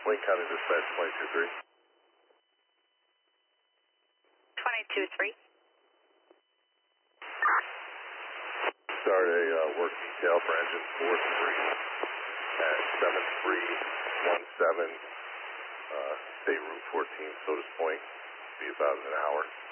Wayne County Dispatch 22-3. 22-3. Start a work detail for engine 43 at 7317 State Route 14, Sodas Point. Be about an hour.